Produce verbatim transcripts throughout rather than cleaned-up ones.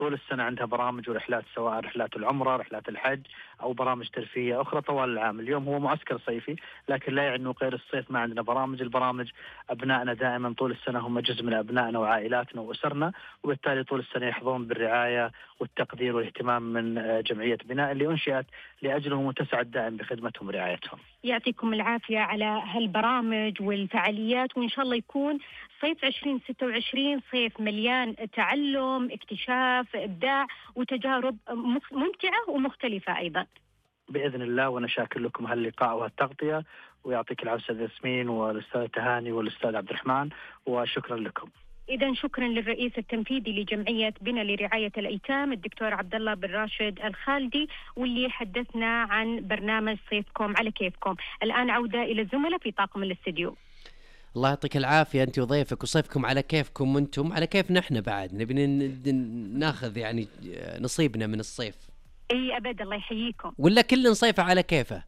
طول السنة عندها برامج ورحلات، سواء رحلات العمرة، رحلات الحج، أو برامج ترفيهية أخرى طوال العام. اليوم هو معسكر صيفي، لكن لا يعني أنه غير الصيف ما عندنا برامج. البرامج أبنائنا دائما طول السنة هم جزء من أبنائنا وعائلاتنا وأسرنا، وبالتالي طول السنة يحظون بالرعاية والتقدير والاهتمام من جمعية بناء اللي أنشئت لأجلهم، وتسعد دائم بخدمتهم ورعايتهم. يعطيكم العافية على هالبرامج والفعاليات، وإن شاء الله يكون صيف عشرين ستة وعشرين صيف مليان تعلم، اكتشاف، إبداع وتجارب ممتعة ومختلفة أيضا بإذن الله. وأنا شاكر لكم هاللقاء وهالتغطية، ويعطيك العافية أستاذ ياسمين والأستاذ تهاني والأستاذ عبد الرحمن، وشكرا لكم. إذا شكرا للرئيس التنفيذي لجمعية بنا لرعاية الأيتام الدكتور عبد الله بن راشد الخالدي، واللي حدثنا عن برنامج صيفكم على كيفكم. الآن عودة إلى الزملاء في طاقم الاستديو. الله يعطيك العافية أنت وضيفك، وصيفكم على كيفكم وأنتم على كيفنا إحنا بعد، نبي ناخذ يعني نصيبنا من الصيف. أي أبد، الله يحييكم. ولا كل نصيفه على كيفه.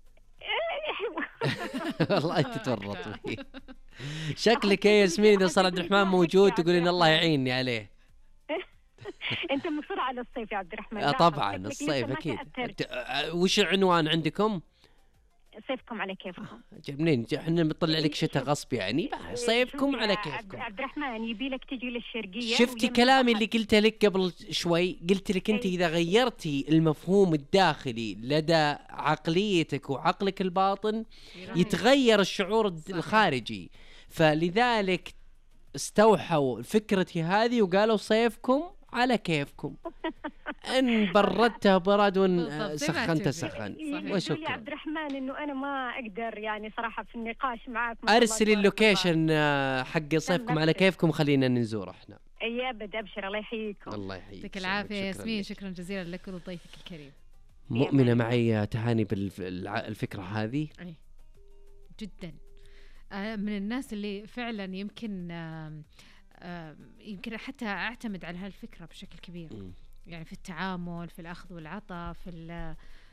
والله تتورط فيه. شكلك يا ياسمين إذا صار عبد الرحمن موجود تقولين الله يعيني عليه. أنت مصر على الصيف يا عبد الرحمن. آه طبعا الصيف أكيد. وش العنوان عندكم؟ صيفكم على كيفكم. منين احنا بنطلع لك شتاء غصب يعني؟ صيفكم على كيفكم. عبد الرحمن يبي لك تجي للشرقية. شفتي كلامي اللي قلته لك قبل شوي؟ قلت لك انت اذا غيرتي المفهوم الداخلي لدى عقليتك وعقلك الباطن يتغير الشعور الخارجي، فلذلك استوحوا فكرتي هذه وقالوا صيفكم على كيفكم. ان بردتها برد وان سخنتها سخن. وشكرا يا عبد الرحمن انه انا ما اقدر يعني صراحه في النقاش معك. ارسل اللوكيشن حق صيفكم على كيفكم خلينا ننزور احنا. اي ابد، ابشر. الله يحييكم. الله يحييك. يعطيك العافيه ياسمين، شكرا جزيلا لك ولضيفك الكريم. مؤمنه معي تهاني بالفكره هذه؟ اي جدا. من الناس اللي فعلا يمكن يمكن حتى اعتمد على هالفكره بشكل كبير. م. يعني في التعامل، في الأخذ والعطاء، في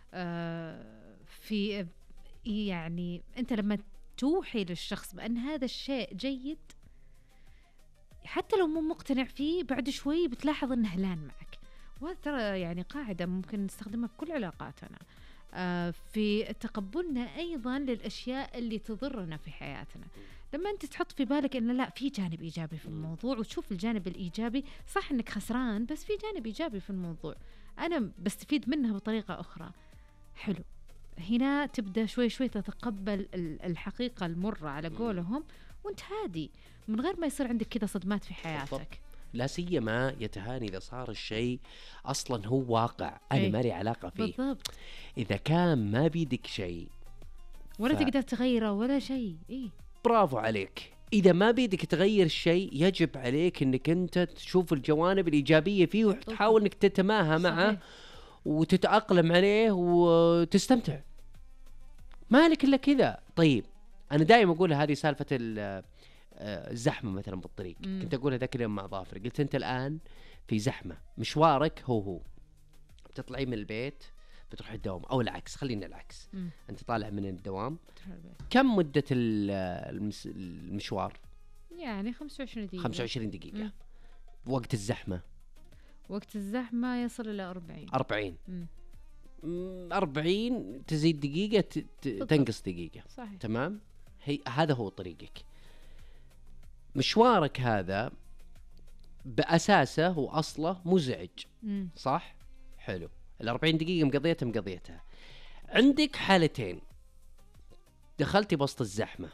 في يعني أنت لما توحي للشخص بأن هذا الشيء جيد حتى لو مو مقتنع فيه، بعد شوي بتلاحظ أنه هلان معك. وهذا ترى يعني قاعدة ممكن نستخدمها بكل علاقاتنا، في تقبلنا أيضا للأشياء اللي تضرنا في حياتنا. لما أنت تحط في بالك إن لا، في جانب إيجابي في الموضوع، وتشوف الجانب الإيجابي، صح إنك خسران بس في جانب إيجابي في الموضوع، أنا بستفيد منها بطريقة أخرى. حلو، هنا تبدأ شوي شوي تتقبل الحقيقة المرة على قولهم، وانت هادي من غير ما يصير عندك كذا صدمات في حياتك. لا سيما يتهاني إذا صار الشيء أصلا هو واقع أنا ايه؟ ما لي علاقة فيه. بالضبط. إذا كان ما بيدك شيء ولا ف... تقدر تغيره ولا شيء. إيه؟ برافو عليك. إذا ما بيدك تغير شيء يجب عليك أنك أنت تشوف الجوانب الإيجابية فيه وتحاول أنك تتماهى معه وتتأقلم عليه وتستمتع. مالك إلا كذا. طيب أنا دائما أقول هذه سالفة الزحمة مثلا بالطريق. م. كنت أقولها ذاك اليوم مع ظافر، قلت أنت الآن في زحمة، مشوارك هو هو بتطلعي من البيت بتروح الدوام، أو العكس، خلينا العكس. م. أنت طالع من الدوام، كم مدة المس... المشوار؟ يعني خمسة وعشرين دقيقة. خمسة وعشرين دقيقة. م. وقت الزحمة؟ وقت الزحمة يصل إلى أربعين. أربعين. م. أربعين تزيد دقيقة ت... ت... تنقص دقيقة. صحيح. تمام. هي هذا هو طريقك. مشوارك هذا بأساسه وأصله مزعج. م. صح؟ حلو. الأربعين دقيقة مقضيتها مقضيتها. عندك حالتين، دخلتي بسط الزحمة.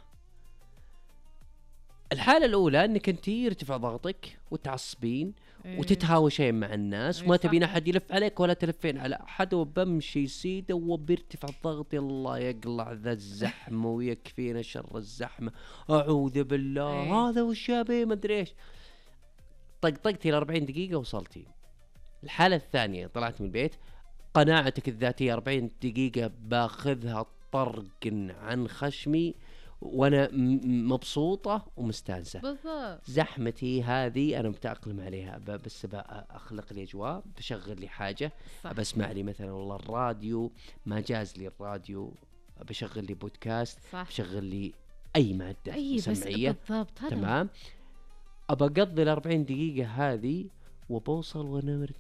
الحالة الأولى أنك أنت يرتفع ضغطك وتعصبين إيه. وتتهاوشين مع الناس إيه، وما تبين أحد يلف عليك ولا تلفين على أحد، وبمشي سيدة وبيرتفع الضغط، الله يقلع ذا الزحمة ويكفينا شر الزحمة، أعوذ بالله إيه. هذا وش يابي ما أدري إيش. طقطقتي الأربعين دقيقة وصلتي. الحالة الثانية طلعت من البيت، قناعتك الذاتية أربعين دقيقة باخذها طرق عن خشمي وانا مبسوطة ومستانسة. بالضبط. زحمتي هذه انا متأقلم عليها، بس اخلق لي اجواء، بشغل لي حاجة، بسمع لي مثلا والله الراديو ما جاز لي الراديو، بشغل لي بودكاست، صح. بشغل لي اي مادة أي سمعية. بالضبط. تمام. ابى اقضي الأربعين دقيقة هذه وبوصل وانا